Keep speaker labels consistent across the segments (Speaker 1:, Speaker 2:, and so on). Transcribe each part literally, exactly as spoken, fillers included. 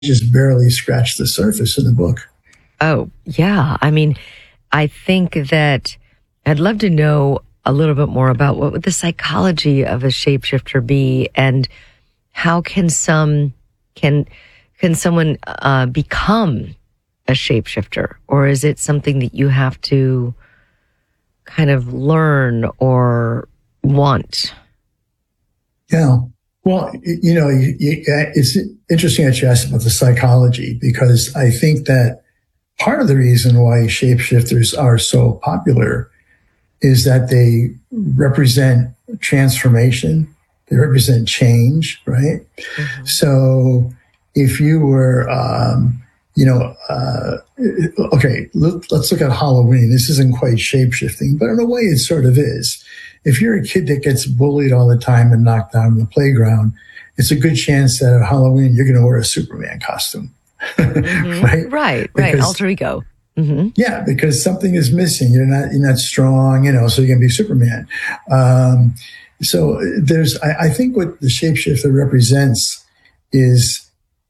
Speaker 1: just barely scratched the surface in the book.
Speaker 2: Oh, yeah. I mean, I think that I'd love to know a little bit more about what would the psychology of a shapeshifter be, and how can some can can someone uh, become a shapeshifter, or is it something that you have to kind of learn or want?
Speaker 1: Yeah. Well, you know, it's interesting that you asked about the psychology, because I think that part of the reason why shapeshifters are so popular is that they represent transformation. They represent change, right? Mm-hmm. So if you were, um, you know, uh, okay, let, let's look at Halloween. This isn't quite shapeshifting, but in a way it sort of is. If you're a kid that gets bullied all the time and knocked down in the playground, it's a good chance that at Halloween you're going to wear a Superman costume.
Speaker 2: Mm-hmm. Right? Right, right. Because, alter ego. Mm-hmm.
Speaker 1: Yeah, because something is missing. You're not, you're not strong, you know, so you're going to be Superman. Um, so there's, I, I think what the shapeshifter represents is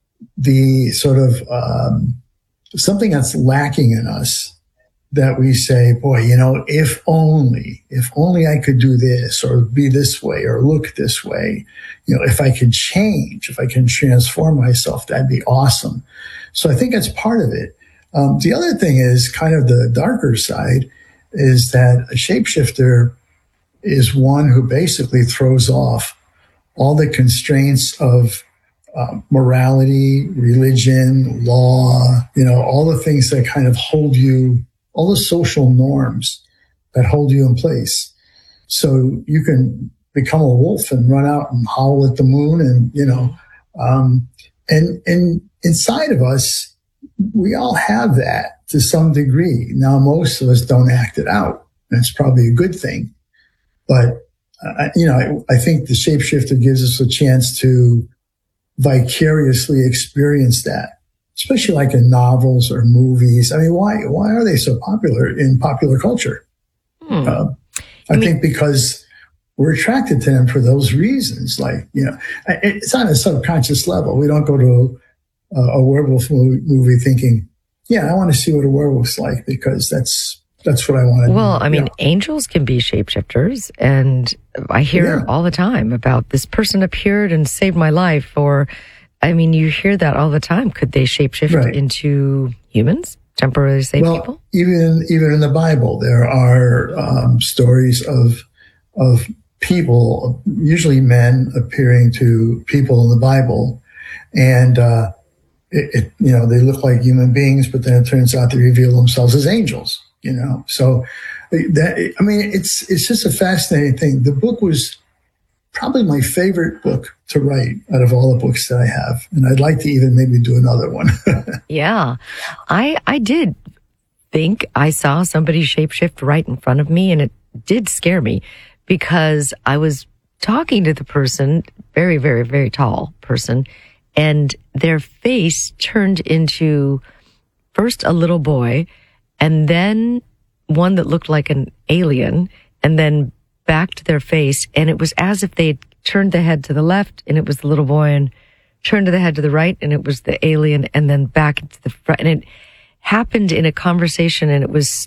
Speaker 1: the sort of, um, something that's lacking in us, that we say, boy, you know, if only, if only I could do this or be this way or look this way, you know, if I could change, if I can transform myself, that'd be awesome. So I think that's part of it. Um, the other thing is kind of the darker side, is that a shapeshifter is one who basically throws off all the constraints of uh, morality, religion, law, you know, all the things that kind of hold you, all the social norms that hold you in place. So you can become a wolf and run out and howl at the moon, and, you know, um, and, and inside of us, we all have that to some degree. Now, most of us don't act it out. That's probably a good thing. But, uh, you know, I, I think the shapeshifter gives us a chance to vicariously experience that, especially like in novels or movies. I mean, why, why are they so popular in popular culture? Hmm. Uh, I mean, think because we're attracted to them for those reasons. Like, you know, it's on a subconscious level. We don't go to a, a werewolf movie, movie thinking, yeah, I want to see what a werewolf's like, because that's, that's what I want to
Speaker 2: well,
Speaker 1: do.
Speaker 2: I mean,
Speaker 1: yeah.
Speaker 2: Angels can be shapeshifters, and I hear yeah. all the time about this person appeared and saved my life, or, I mean, you hear that all the time. Could they shapeshift right. into humans, temporarily save
Speaker 1: well,
Speaker 2: people?
Speaker 1: Even even in the Bible, there are um, stories of of people, usually men, appearing to people in the Bible, and uh, it, it, you know, they look like human beings, but then it turns out they reveal themselves as angels. You know, so that, I mean, it's it's just a fascinating thing. The book was probably my favorite book to write out of all the books that I have. And I'd like to even maybe do another one.
Speaker 2: Yeah. I, I did think I saw somebody shapeshift right in front of me, and it did scare me, because I was talking to the person, very, very, very tall person, and their face turned into first a little boy, and then one that looked like an alien, and then back to their face. And it was as if they had turned the head to the left, and it was the little boy, and turned to the head to the right, and it was the alien, and then back to the front. And it happened in a conversation, and it was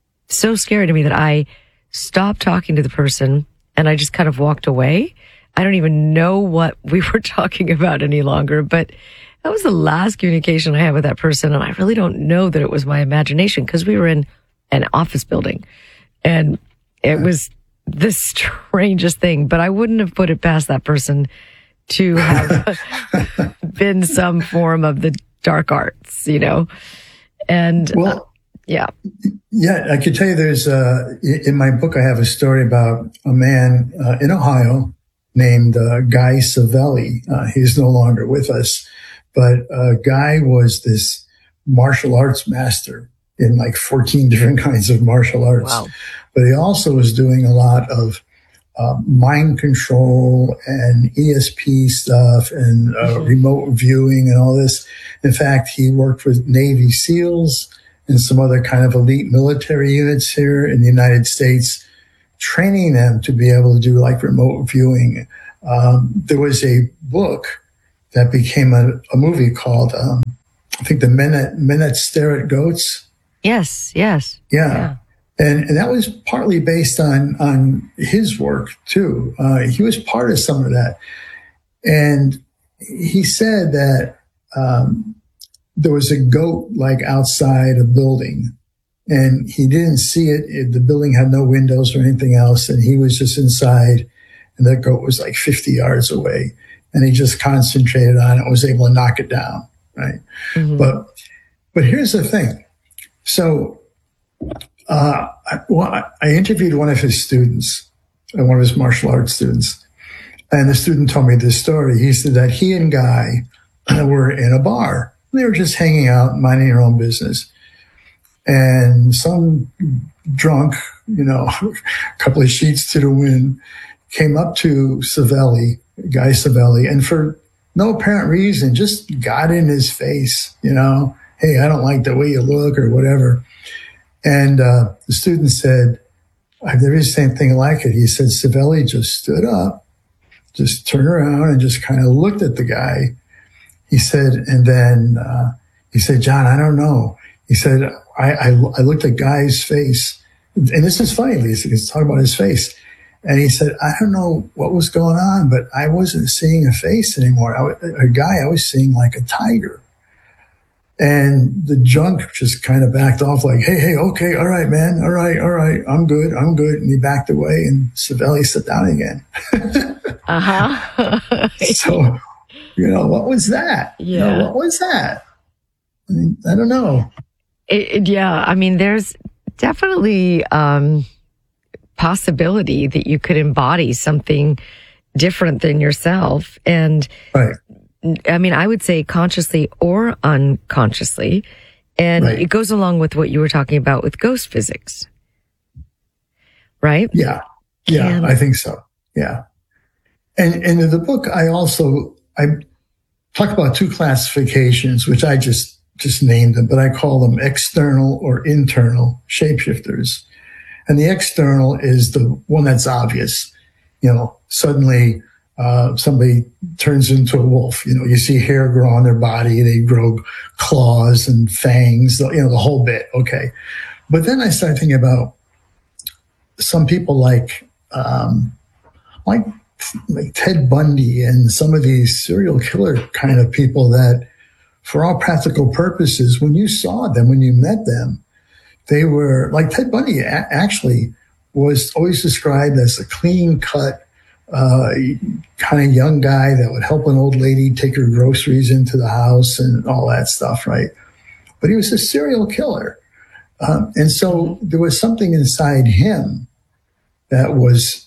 Speaker 2: so scary to me that I stopped talking to the person, and I just kind of walked away. I don't even know what we were talking about any longer, but that was the last communication I had with that person. And I really don't know that it was my imagination, because we were in an office building, and it was the strangest thing, but I wouldn't have put it past that person to have been some form of the dark arts, you know? And
Speaker 1: well,
Speaker 2: uh, yeah.
Speaker 1: Yeah, I could tell you there's, uh, in my book, I have a story about a man uh, in Ohio named uh, Guy Savelli. Uh, he's no longer with us, but uh, Guy was this martial arts master in like fourteen different kinds of martial arts.
Speaker 2: Wow.
Speaker 1: But he also was doing a lot of uh, mind control and E S P stuff and uh, mm-hmm. remote viewing and all this. In fact, he worked with Navy SEALs and some other kind of elite military units here in the United States, training them to be able to do like remote viewing. Um, there was a book that became a, a movie called, um, I think, The Men That, Men That Stare at Goats.
Speaker 2: Yes, yes.
Speaker 1: Yeah.
Speaker 2: yeah.
Speaker 1: And, and that was partly based on, on his work, too. Uh, he was part of some of that. And he said that um, there was a goat, like, outside a building. And he didn't see it. it. The building had no windows or anything else. And he was just inside. And that goat was like fifty yards away. And he just concentrated on it and was able to knock it down, right? Mm-hmm. But but here's the thing. So uh, I, well, I interviewed one of his students, one of his martial arts students, and the student told me this story. He said that he and Guy were in a bar. They were just hanging out, minding their own business. And some drunk, you know, a couple of sheets to the wind, came up to Savelli, Guy Savelli, and for no apparent reason, just got in his face, you know, hey, I don't like the way you look or whatever. And uh, the student said, I've never seen anything like it. He said, Savelli just stood up, just turned around and just kind of looked at the guy. He said, and then uh, he said, John, I don't know. He said, I, I, I looked at Guy's face, and this is funny, Lisa, he's talking about his face. And he said, I don't know what was going on, but I wasn't seeing a face anymore. I, a guy, I was seeing like a tiger. And the junk just kind of backed off like, hey, hey, okay, all right, man, all right, all right, I'm good, I'm good. And he backed away, and Savelli sat down again.
Speaker 2: uh-huh.
Speaker 1: So, you know, what was that?
Speaker 2: Yeah.
Speaker 1: You know, what was that? I mean, I don't know.
Speaker 2: It, it, yeah, I mean, there's definitely um, possibility that you could embody something different than yourself. And
Speaker 1: right.
Speaker 2: I mean, I would say consciously or unconsciously. And right. it goes along with what you were talking about with ghost physics. Right?
Speaker 1: Yeah. Yeah, Can... I think so. Yeah. And, and in the book, I also, I talk about two classifications, which I just, just named them, but I call them external or internal shapeshifters. And the external is the one that's obvious. You know, suddenly, Uh, somebody turns into a wolf. You know, you see hair grow on their body. They grow claws and fangs, you know, the whole bit. Okay. But then I started thinking about some people like, um, like, like Ted Bundy and some of these serial killer kind of people that, for all practical purposes, when you saw them, when you met them, they were like Ted Bundy a- actually was always described as a clean cut, uh, kind of young guy that would help an old lady take her groceries into the house and all that stuff, right? But he was a serial killer. Um, and so there was something inside him that was,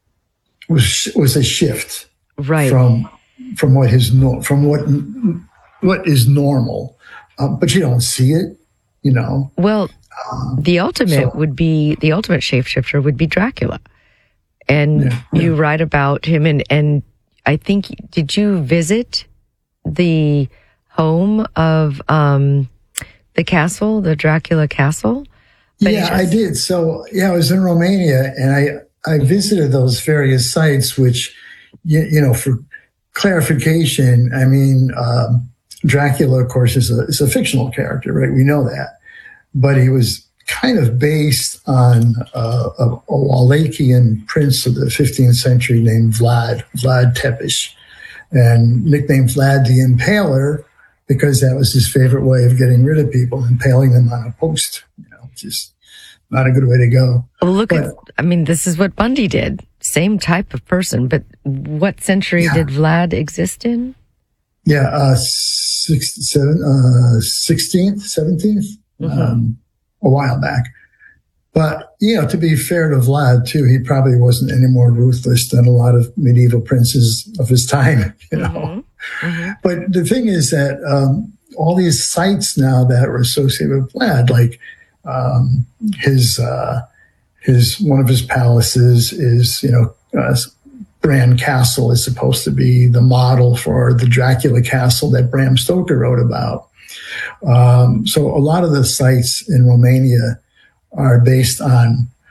Speaker 1: was, was a shift
Speaker 2: right.
Speaker 1: from, from what his, from what, what is normal. Um, but you don't see it, you know?
Speaker 2: Well, um, the ultimate
Speaker 1: so,
Speaker 2: would be, the ultimate shapeshifter would be Dracula. And
Speaker 1: yeah, yeah.
Speaker 2: you write about him, and, and I think, did you visit the home of um, the castle, the Dracula castle?
Speaker 1: Yeah, I did. So, yeah, I was in Romania, and I, I visited those various sites, which, you, you know, for clarification, I mean, um, Dracula, of course, is a, is a fictional character, right? We know that. But he was kind of based on uh, a, a Wallachian prince of the fifteenth century named Vlad, Vlad Tepes, and nicknamed Vlad the Impaler because that was his favorite way of getting rid of people, impaling them on a post, you know, which is not a good way to go.
Speaker 2: Well, look
Speaker 1: but,
Speaker 2: at, I mean, this is what Bundy did. Same type of person, but what century
Speaker 1: yeah.
Speaker 2: did Vlad exist in?
Speaker 1: Yeah, uh, six, seven, uh, sixteenth, seventeenth. Mm-hmm. Um, a while back. But, you know, to be fair to Vlad, too, he probably wasn't any more ruthless than a lot of medieval princes of his time, you know. Mm-hmm. Mm-hmm. But the thing is that um, all these sites now that are associated with Vlad, like um, his, uh, his, one of his palaces is, you know, uh, Bran Castle is supposed to be the model for the Dracula castle that Bram Stoker wrote about. Um, so a lot of the sites in Romania are based on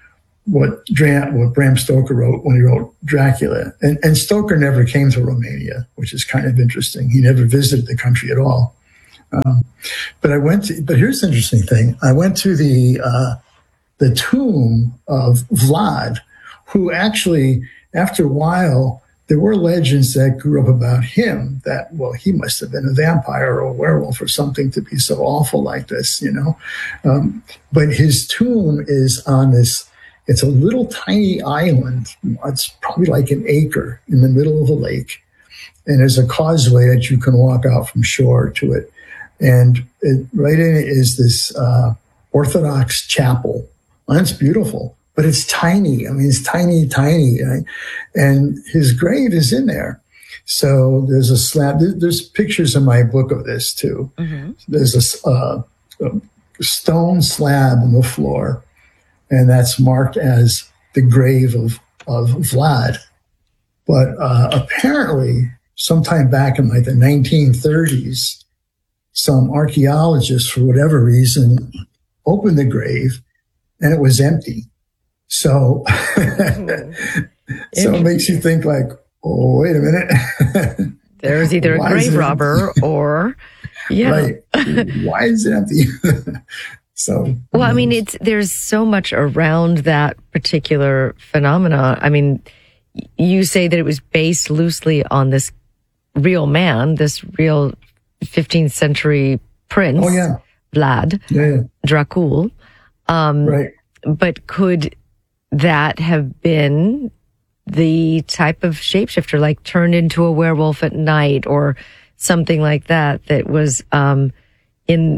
Speaker 1: what, Dra- what Bram Stoker wrote when he wrote Dracula. And, and Stoker never came to Romania, which is kind of interesting. He never visited the country at all. Um, but I went to, but here's the interesting thing. I went to the, uh, the tomb of Vlad, who actually, after a while, there were legends that grew up about him that, well, he must have been a vampire or a werewolf or something to be so awful like this, you know. Um, but his tomb is on this, it's a little tiny island. It's probably like an acre in the middle of a lake. And there's a causeway that you can walk out from shore to it. And it, right in it is this uh, Orthodox chapel. And it's beautiful. But it's tiny. I mean, it's tiny, tiny. Right? And his grave is in there. So there's a slab. There's pictures in my book of this, too. Mm-hmm. There's a, uh, a stone slab on the floor, and that's marked as the grave of, of Vlad. But uh, apparently, sometime back in like the nineteen thirties, some archaeologists, for whatever reason, opened the grave, and it was empty. So, mm. so it makes you think like, oh, wait a minute.
Speaker 2: There's either a grave robber or, yeah.
Speaker 1: Right. Why is it empty? So,
Speaker 2: well, I mean, it's, there's so much around that particular phenomena. I mean, you say that it was based loosely on this real man, this real fifteenth century prince,
Speaker 1: oh, yeah.
Speaker 2: Vlad
Speaker 1: yeah, yeah.
Speaker 2: Dracul. Um,
Speaker 1: right.
Speaker 2: But could that have been the type of shapeshifter, like turned into a werewolf at night or something like that, that was um, in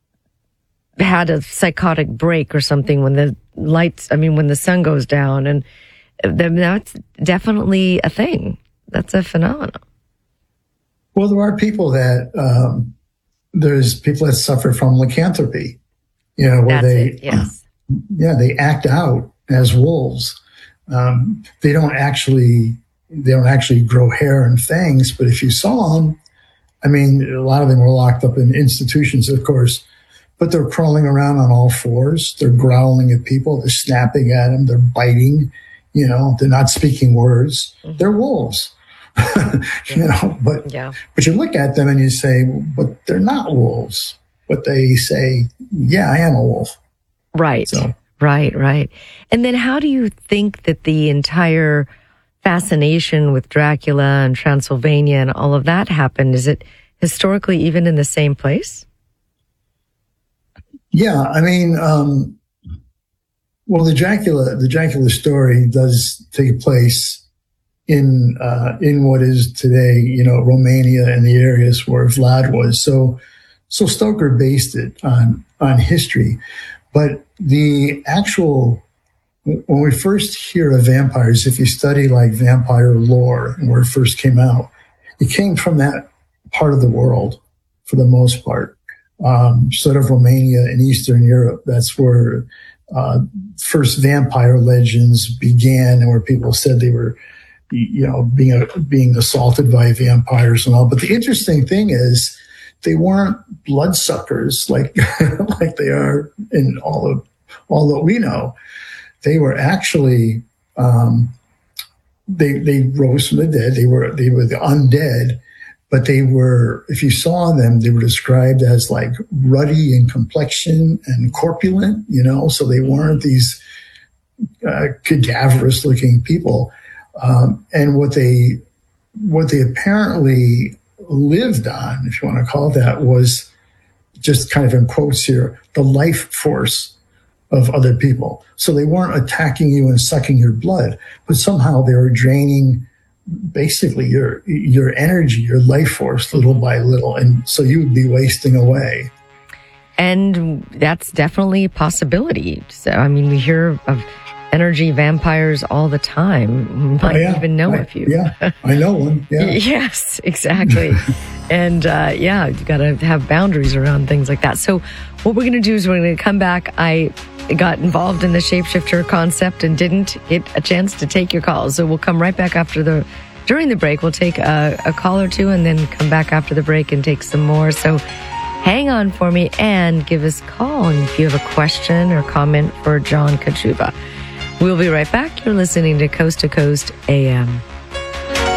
Speaker 2: had a psychotic break or something when the lights, I mean, when the sun goes down, and then that's definitely a thing. That's a phenomenon.
Speaker 1: Well, there are people that um, there's people that suffer from lycanthropy, you know, where
Speaker 2: that's
Speaker 1: they,
Speaker 2: it, yes.
Speaker 1: yeah, they act out as wolves. Um, they don't actually, they don't actually grow hair and fangs, but if you saw them, I mean, a lot of them were locked up in institutions, of course, but they're crawling around on all fours. They're growling at people. They're snapping at them. They're biting, you know, they're not speaking words. Mm-hmm. They're wolves, you know, but,
Speaker 2: yeah.
Speaker 1: but you look at them and you say, but they're not wolves, but they say, yeah, I am a wolf.
Speaker 2: Right.
Speaker 1: So.
Speaker 2: Right, right. And then how do you think that the entire fascination with Dracula and Transylvania and all of that happened? Is it historically even in the same place?
Speaker 1: Yeah, I mean, um, well, the Dracula, the Dracula story does take place in uh, in what is today, you know, Romania and the areas where Vlad was. So, so Stoker based it on on history. But the actual, when we first hear of vampires, if you study like vampire lore and where it first came out, it came from that part of the world for the most part, um, sort of Romania and Eastern Europe. That's where uh, first vampire legends began, and where people said they were, you know, being being assaulted by vampires and all. But the interesting thing is, they weren't bloodsuckers like like they are in all of all that we know. They were actually um, they they rose from the dead. They were they were the undead, but they were, if you saw them, they were described as like ruddy in complexion and corpulent. You know, so they weren't these uh, cadaverous looking people. Um, and what they what they apparently lived on, if you want to call it that, was just kind of in quotes here, the life force of other people. So they weren't attacking you and sucking your blood, but somehow they were draining basically your your energy, your life force, little by little, and so you would be wasting away.
Speaker 2: And that's definitely a possibility. So I mean, we hear of energy vampires all the time. You might oh, yeah. even know
Speaker 1: I,
Speaker 2: a few.
Speaker 1: Yeah, I know one. Yeah.
Speaker 2: Yes, exactly. And uh, yeah, you got to have boundaries around things like that. So what we're going to do is we're going to come back. I got involved in the shapeshifter concept and didn't get a chance to take your calls. So we'll come right back after the, during the break. We'll take a, a call or two and then come back after the break and take some more. So hang on for me and give us a call. And if you have a question or comment for John Kachuba. We'll be right back. You're listening to Coast to Coast A M.